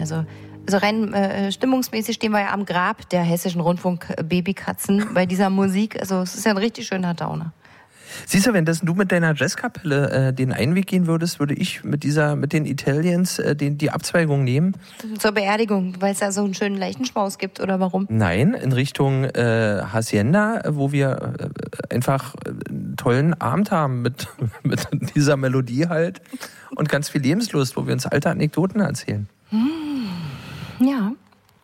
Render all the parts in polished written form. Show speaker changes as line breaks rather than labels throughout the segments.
Also rein stimmungsmäßig stehen wir ja am Grab der Hessischen Rundfunk-Babykatzen bei dieser Musik. Also es ist ja ein richtig schöner Downer.
Siehst du, wenn du mit deiner Jazzkapelle den Einweg gehen würdest, würde ich mit den Italians die Abzweigung nehmen.
Zur Beerdigung, weil es da so einen schönen Leichenschmaus gibt, oder warum?
Nein, in Richtung Hacienda, wo wir einfach einen tollen Abend haben mit dieser Melodie halt und ganz viel Lebenslust, wo wir uns alte Anekdoten erzählen.
Ja.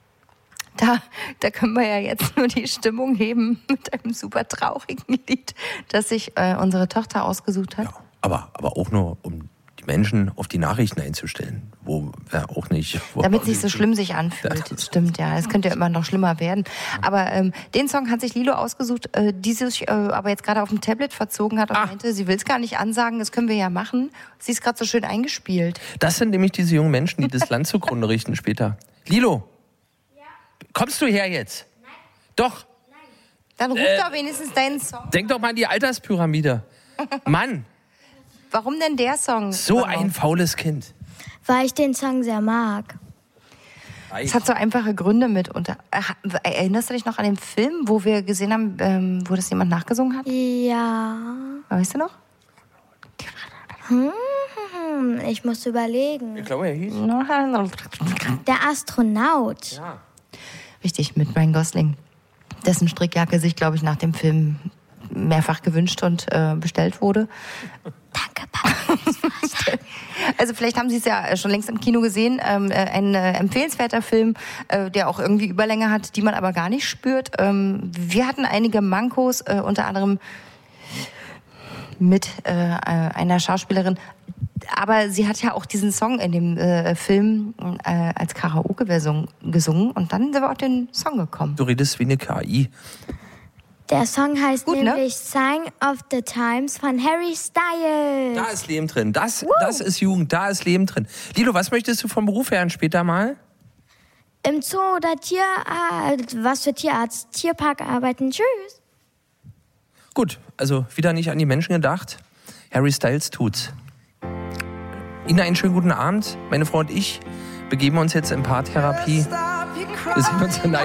Da können wir ja jetzt nur die Stimmung heben mit einem super traurigen Lied, das sich unsere Tochter ausgesucht hat.
Ja, aber auch nur, um die Menschen auf die Nachrichten einzustellen, wo wir auch nicht...
Damit es nicht so schlimm sich anfühlt. Das stimmt, ja. Es könnte ja immer noch schlimmer werden. Aber den Song hat sich Lilo ausgesucht, die sich aber jetzt gerade auf dem Tablet verzogen hat und meinte, sie will es gar nicht ansagen, das können wir ja machen. Sie ist gerade so schön eingespielt.
Das sind nämlich diese jungen Menschen, die das Land zugrunde richten später. Lilo! Kommst du her jetzt?
Nein.
Doch.
Nein.
Dann ruf doch wenigstens deinen Song.
Denk doch mal an die Alterspyramide. Mann.
Warum denn der Song?
So ein faules Kind.
Weil ich den Song sehr mag.
Es hat so einfache Gründe mitunter. Erinnerst du dich noch an den Film, wo wir gesehen haben, wo das jemand nachgesungen hat?
Ja.
Weißt du noch?
Ich muss überlegen.
Ich glaube, er hieß.
Der Astronaut.
Ja.
Richtig, mit Ryan Gosling. Dessen Strickjacke sich, glaube ich, nach dem Film mehrfach gewünscht und bestellt wurde.
Danke, Papa.
Also vielleicht haben Sie es ja schon längst im Kino gesehen. Ein empfehlenswerter Film, der auch irgendwie Überlänge hat, die man aber gar nicht spürt. Wir hatten einige Mankos, unter anderem mit einer Schauspielerin. Aber sie hat ja auch diesen Song in dem Film als Karaoke-Version gesungen. Und dann sind wir auf den Song gekommen.
Du redest wie eine KI.
Der Song heißt
Gut,
nämlich Sign of the Times von Harry Styles.
Da ist Leben drin. Das ist Jugend, da ist Leben drin. Lilo, was möchtest du vom Beruf her später mal?
Im Zoo oder was für Tierarzt, Tierpark arbeiten. Tschüss.
Gut, also wieder nicht an die Menschen gedacht. Harry Styles tut's. Ihnen einen schönen guten Abend. Meine Frau und ich begeben uns jetzt in Paartherapie. Wir sehen uns in